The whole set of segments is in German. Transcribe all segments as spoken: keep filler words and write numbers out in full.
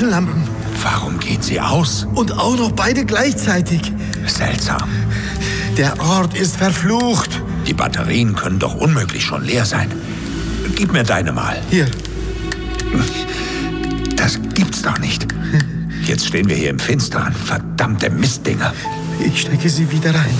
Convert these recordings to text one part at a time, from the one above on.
Taschenlampen. Warum gehen sie aus? Und auch noch beide gleichzeitig. Seltsam. Der Ort ist verflucht. Die Batterien können doch unmöglich schon leer sein. Gib mir deine mal. Hier. Das gibt's doch nicht. Jetzt stehen wir hier im Finstern. Verdammte Mistdinger. Ich stecke sie wieder rein.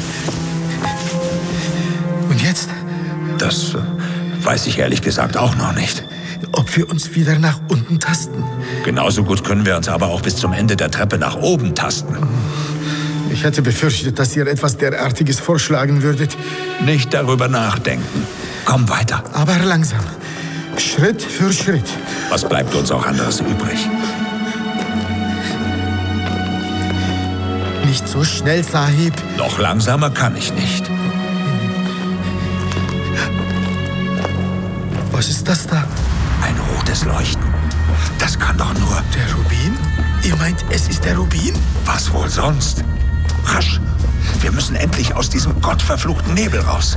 Und jetzt? Das äh, weiß ich ehrlich gesagt auch noch nicht. Ob wir uns wieder nach unten tasten? Genauso gut können wir uns aber auch bis zum Ende der Treppe nach oben tasten. Ich hatte befürchtet, dass ihr etwas derartiges vorschlagen würdet. Nicht darüber nachdenken. Komm weiter. Aber langsam. Schritt für Schritt. Was bleibt uns auch anderes übrig? Nicht so schnell, Sahib. Noch langsamer kann ich nicht. Was ist das da? Ein rotes Leuchten. Das kann doch nur... Der Rubin? Ihr meint, es ist der Rubin? Was wohl sonst? Rasch! Wir müssen endlich aus diesem gottverfluchten Nebel raus.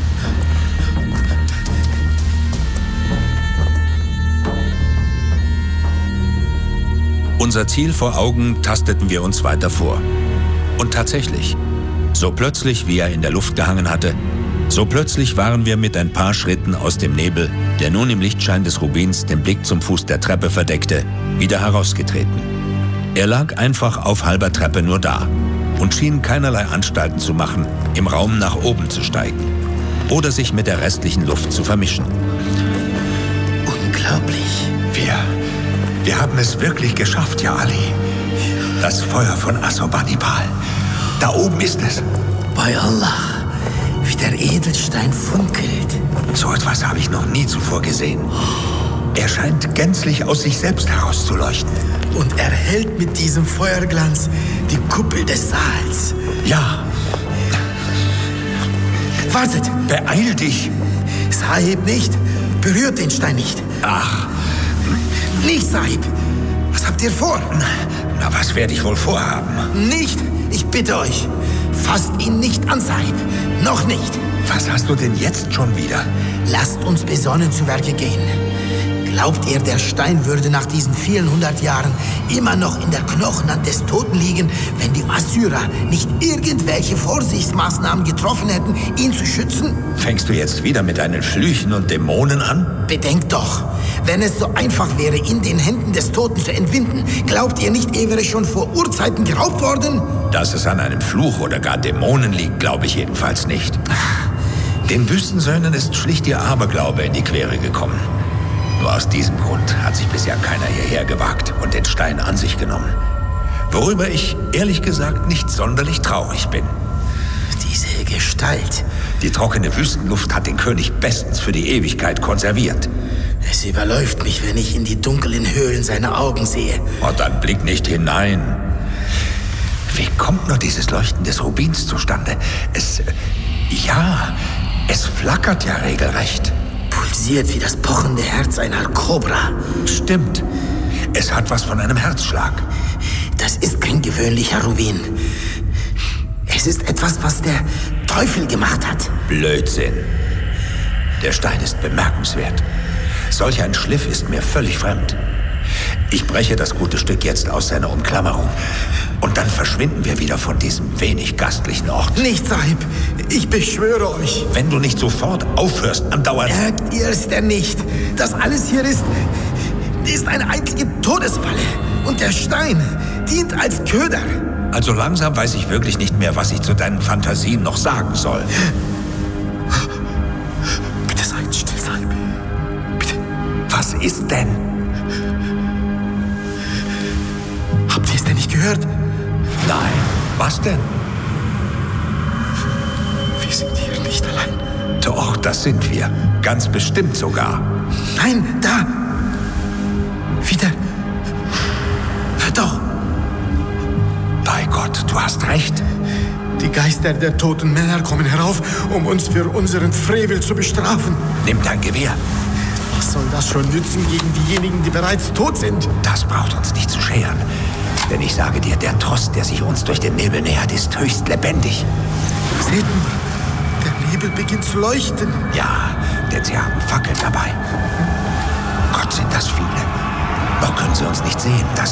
Unser Ziel vor Augen tasteten wir uns weiter vor. Und tatsächlich, so plötzlich, wie er in der Luft gehangen hatte, so plötzlich waren wir mit ein paar Schritten aus dem Nebel, der nun im Lichtschein des Rubins den Blick zum Fuß der Treppe verdeckte, wieder herausgetreten. Er lag einfach auf halber Treppe nur da und schien keinerlei Anstalten zu machen, im Raum nach oben zu steigen oder sich mit der restlichen Luft zu vermischen. Unglaublich. Wir, wir haben es wirklich geschafft, ja Ali. Das Feuer von Assurbanipal. Da oben ist es. Bei Allah, wie der Edelstein funkelt. So etwas habe ich noch nie zuvor gesehen. Er scheint gänzlich aus sich selbst herauszuleuchten. Und er hält mit diesem Feuerglanz die Kuppel des Saals. Ja. Wartet! Beeil dich! Sahib, nicht! Berührt den Stein nicht! Ach. Nicht, Sahib! Was habt ihr vor? Na, was werde ich wohl vorhaben? Nicht! Ich bitte euch! Fasst ihn nicht an, Sahib! Noch nicht! Was hast du denn jetzt schon wieder? Lasst uns besonnen zu Werke gehen. Glaubt ihr, der Stein würde nach diesen vielen hundert Jahren immer noch in der Knochenhand des Toten liegen, wenn die Assyrer nicht irgendwelche Vorsichtsmaßnahmen getroffen hätten, ihn zu schützen? Fängst du jetzt wieder mit deinen Flüchen und Dämonen an? Bedenkt doch, wenn es so einfach wäre, ihn den Händen des Toten zu entwinden, glaubt ihr nicht, er wäre schon vor Urzeiten geraubt worden? Dass es an einem Fluch oder gar Dämonen liegt, glaube ich jedenfalls nicht. Den Wüstensöhnen ist schlicht ihr Aberglaube in die Quere gekommen. Nur aus diesem Grund hat sich bisher keiner hierher gewagt und den Stein an sich genommen. Worüber ich ehrlich gesagt nicht sonderlich traurig bin. Diese Gestalt. Die trockene Wüstenluft hat den König bestens für die Ewigkeit konserviert. Es überläuft mich, wenn ich in die dunklen Höhlen seiner Augen sehe. Und dann blick nicht hinein. Wie kommt nur dieses Leuchten des Rubins zustande? Es, ja, es flackert ja regelrecht. Pulsiert wie das pochende Herz einer Kobra. Stimmt. Es hat was von einem Herzschlag. Das ist kein gewöhnlicher Rubin. Es ist etwas, was der Teufel gemacht hat. Blödsinn. Der Stein ist bemerkenswert. Solch ein Schliff ist mir völlig fremd. Ich breche das gute Stück jetzt aus seiner Umklammerung. Und dann verschwinden wir wieder von diesem wenig gastlichen Ort. Nicht, Sahib. Ich beschwöre euch. Wenn du nicht sofort aufhörst, andauernd... Merkt ihr es denn nicht? Das alles hier ist... ist eine einzige Todesfalle. Und der Stein dient als Köder. Also langsam weiß ich wirklich nicht mehr, was ich zu deinen Fantasien noch sagen soll. Bitte seid still, Sahib. Bitte. Was ist denn? Habt ihr es denn nicht gehört? Nein. Was denn? Wir sind hier nicht allein. Doch, das sind wir. Ganz bestimmt sogar. Nein, da. Wieder. Doch. Bei Gott, du hast recht. Die Geister der toten Männer kommen herauf, um uns für unseren Frevel zu bestrafen. Nimm dein Gewehr. Was soll das schon nützen gegen diejenigen, die bereits tot sind? Das braucht uns nicht zu scheren. Denn ich sage dir, der Trost, der sich uns durch den Nebel nähert, ist höchst lebendig. Seht nur, der Nebel beginnt zu leuchten. Ja, denn sie haben Fackeln dabei. Gott, sind das viele. Noch können sie uns nicht sehen. Das